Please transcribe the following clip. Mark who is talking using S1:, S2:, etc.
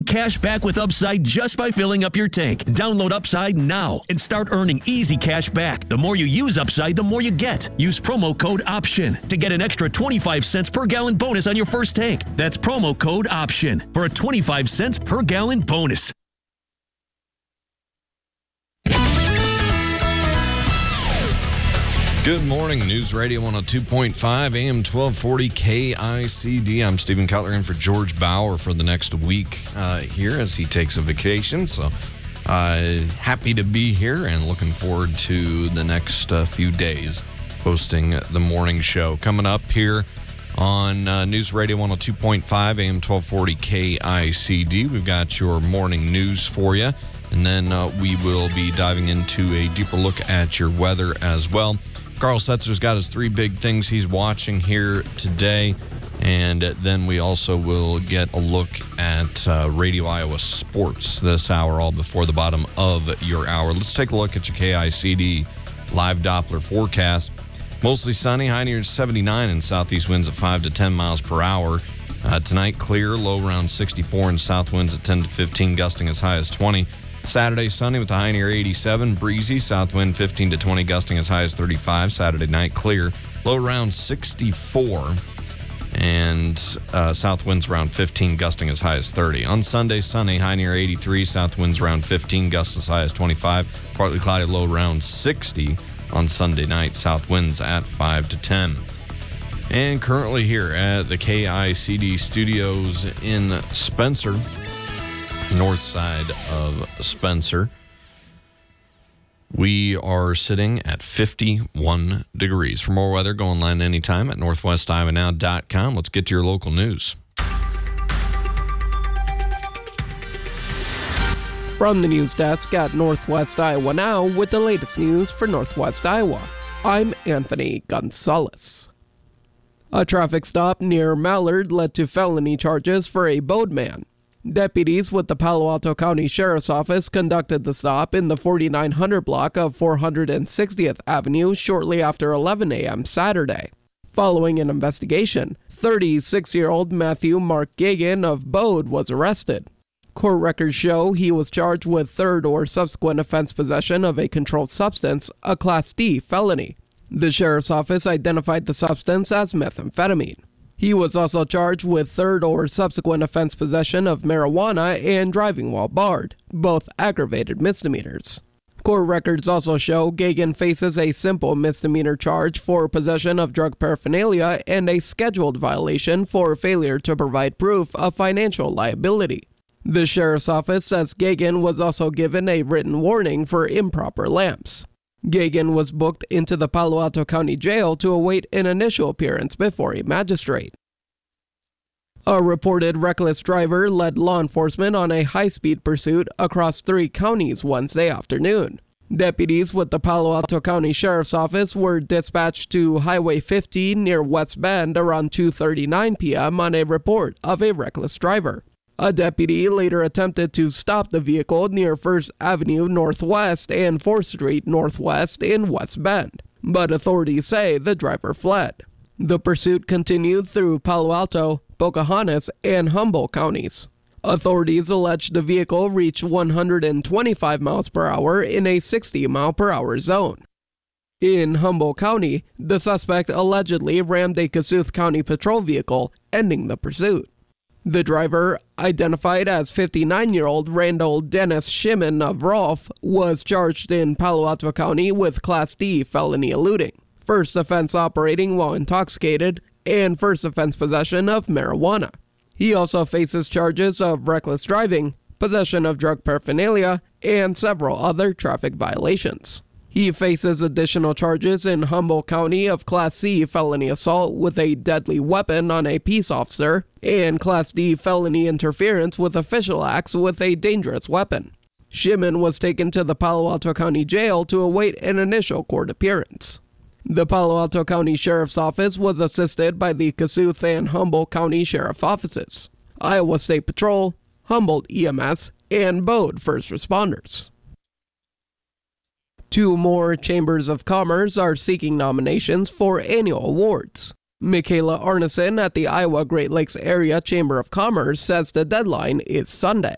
S1: cash back with Upside just by filling up your tank. Download Upside now and start earning easy cash back. The more you use Upside, the more you get. Use promo code OPTION to get an extra 25 cents per gallon bonus on your first tank. That's promo code OPTION for a 25 cents per gallon bonus.
S2: Good morning, News Radio 102.5, AM 1240 KICD. I'm Stephen Cutler in for George Bauer for the next week here as he takes a vacation. So happy to be here and looking forward to the next few days hosting the morning show. Coming up here on News Radio 102.5, AM 1240 KICD, we've got your morning news for you. And then we will be diving into a deeper look at your weather as well. Carl Setzer's got his three big things he's watching here today. And then we also will get a look at Radio Iowa Sports this hour, all before the bottom of your hour. Let's take a look at your KICD live Doppler forecast. Mostly sunny, high near 79 and southeast winds at 5 to 10 miles per hour. Tonight, clear, low around 64 and south winds at 10 to 15, gusting as high as 20. Saturday, sunny with a high near 87, breezy, south wind 15 to 20, gusting as high as 35. Saturday night, clear, low around 64, and south winds around 15, gusting as high as 30. On Sunday, sunny, high near 83, south winds around 15, gusts as high as 25. Partly cloudy, low around 60 on Sunday night, south winds at 5 to 10. And currently here at the KICD studios in Spencer, north side of Spencer, we are sitting at 51 degrees. For more weather, go online anytime at northwestiowanow.com. Let's get to your local news.
S3: From the news desk at Northwest Iowa Now with the latest news for Northwest Iowa, I'm Anthony Gonzalez. A traffic stop near Mallard led to felony charges for a boatman. Deputies with the Palo Alto County Sheriff's Office conducted the stop in the 4900 block of 460th Avenue shortly after 11 a.m. Saturday. Following an investigation, 36-year-old Matthew Mark Gagan of Bode was arrested. Court records show he was charged with third or subsequent offense possession of a controlled substance, a Class D felony. The Sheriff's Office identified the substance as methamphetamine. He was also charged with third or subsequent offense possession of marijuana and driving while barred, both aggravated misdemeanors. Court records also show Gagan faces a simple misdemeanor charge for possession of drug paraphernalia and a scheduled violation for failure to provide proof of financial liability. The Sheriff's Office says Gagan was also given a written warning for improper lamps. Gagan was booked into the Palo Alto County Jail to await an initial appearance before a magistrate. A reported reckless driver led law enforcement on a high-speed pursuit across 3 counties Wednesday afternoon. Deputies with the Palo Alto County Sheriff's Office were dispatched to Highway 50 near West Bend around 2:39 p.m. on a report of a reckless driver. A deputy later attempted to stop the vehicle near 1st Avenue Northwest and 4th Street Northwest in West Bend, but authorities say the driver fled. The pursuit continued through Palo Alto, Pocahontas, and Humboldt counties. Authorities allege the vehicle reached 125 miles per hour in a 60-mile-per-hour zone. In Humboldt County, the suspect allegedly rammed a Kossuth County patrol vehicle, ending the pursuit. The driver, identified as 59-year-old Randall Dennis Shimon of Rolfe, was charged in Palo Alto County with Class D felony eluding, first offense operating while intoxicated, and first offense possession of marijuana. He also faces charges of reckless driving, possession of drug paraphernalia, and several other traffic violations. He faces additional charges in Humboldt County of Class C felony assault with a deadly weapon on a peace officer and Class D felony interference with official acts with a dangerous weapon. Shimon was taken to the Palo Alto County Jail to await an initial court appearance. The Palo Alto County Sheriff's Office was assisted by the Kossuth and Humboldt County Sheriff Offices, Iowa State Patrol, Humboldt EMS, and Bode First Responders. 2 more chambers of commerce are seeking nominations for annual awards. Michaela Arneson at the Iowa Great Lakes Area Chamber of Commerce says the deadline is Sunday.